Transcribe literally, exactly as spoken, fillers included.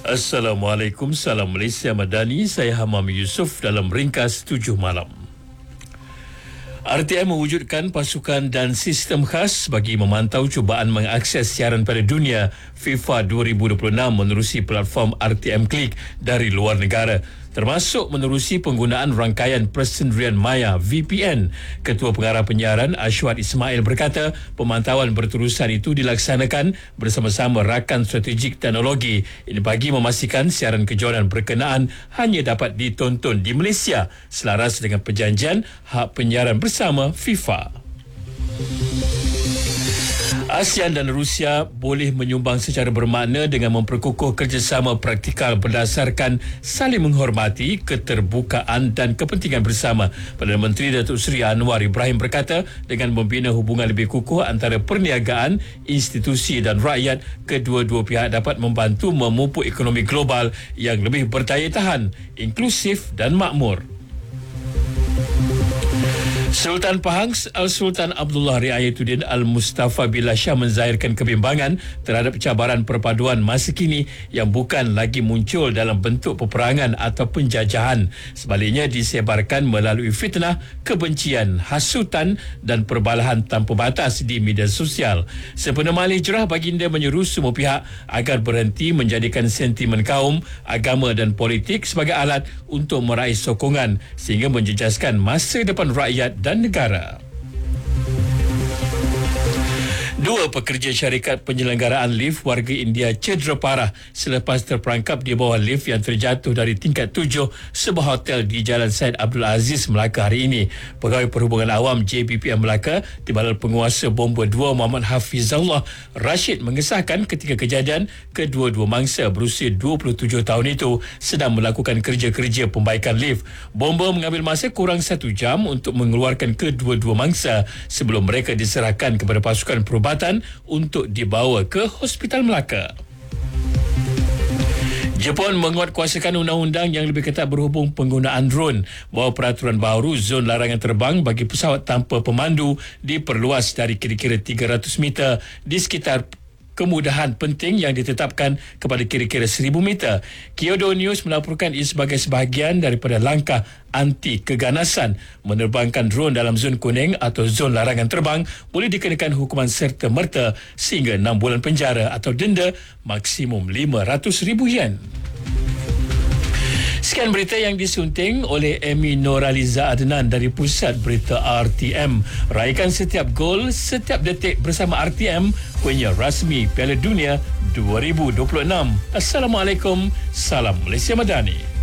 Assalamualaikum, salam Malaysia Madani. Saya Hamam Yusof dalam ringkas tujuh malam. R T M mewujudkan pasukan dan sistem khas bagi memantau cubaan mengakses siaran pada dunia FIFA dua ribu dua puluh enam menerusi platform R T M Click dari luar negara, termasuk menerusi penggunaan rangkaian persendirian maya V P N. Ketua Pengarah Penyiaran Ashwat Ismail berkata pemantauan berterusan itu dilaksanakan bersama-sama rakan strategik teknologi ini bagi memastikan siaran kejohanan berkenaan hanya dapat ditonton di Malaysia selaras dengan perjanjian hak penyiaran bersama FIFA. ASEAN dan Rusia boleh menyumbang secara bermakna dengan memperkukuh kerjasama praktikal berdasarkan saling menghormati, keterbukaan dan kepentingan bersama. Perdana Menteri Datuk Seri Anwar Ibrahim berkata dengan membina hubungan lebih kukuh antara perniagaan, institusi dan rakyat, kedua-dua pihak dapat membantu memupuk ekonomi global yang lebih berdaya tahan, inklusif dan makmur. Sultan Pahang Al-Sultan Abdullah Riayatuddin Al-Mustafa Billah Shah menzahirkan kebimbangan terhadap cabaran perpaduan masa kini yang bukan lagi muncul dalam bentuk peperangan atau penjajahan. Sebaliknya disebarkan melalui fitnah, kebencian, hasutan dan perbalahan tanpa batas di media sosial. Sepenuh hijrah, baginda menyeru semua pihak agar berhenti menjadikan sentimen kaum, agama dan politik sebagai alat untuk meraih sokongan sehingga menjejaskan masa depan rakyat dan negara. Dua pekerja syarikat penyelenggaraan lift warga India cedera parah selepas terperangkap di bawah lift yang terjatuh dari tingkat tujuh sebuah hotel di Jalan Syed Abdul Aziz, Melaka hari ini. Pegawai Perhubungan Awam J B P M Melaka, Timbalan Penguasa Bomba dua Muhammad Hafizallah Rashid mengesahkan ketika kejadian kedua-dua mangsa berusia dua puluh tujuh tahun itu sedang melakukan kerja-kerja pembaikan lift. Bomba mengambil masa kurang satu jam untuk mengeluarkan kedua-dua mangsa sebelum mereka diserahkan kepada pasukan perubatan untuk dibawa ke Hospital Melaka. Jepun menguatkuasakan undang-undang yang lebih ketat berhubung penggunaan drone. Bahawa peraturan baru zon larangan terbang bagi pesawat tanpa pemandu diperluas dari kira-kira tiga ratus meter di sekitar kemudahan penting yang ditetapkan kepada kira-kira seribu meter. Kyodo News melaporkan ia sebagai sebahagian daripada langkah anti keganasan. Menerbangkan drone dalam zon kuning atau zon larangan terbang boleh dikenakan hukuman serta-merta sehingga enam bulan penjara atau denda maksimum lima ratus ribu yen. Sekian berita yang disunting oleh Amy Noraliza Adnan dari Pusat Berita R T M. Raikan setiap gol, setiap detik bersama R T M, penyiar rasmi Piala Dunia dua ribu dua puluh enam. Assalamualaikum, salam Malaysia Madani.